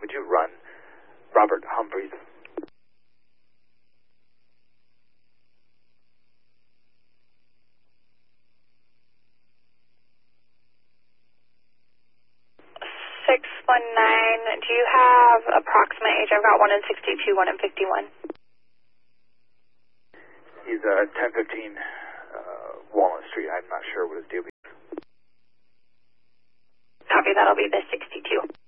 would you run Robert Humphreys? Do you have approximate age? I've got 1 in 62, 1 in 51. He's 1015 Walnut Street. I'm not sure what his DOB is. Copy, that'll be the 62.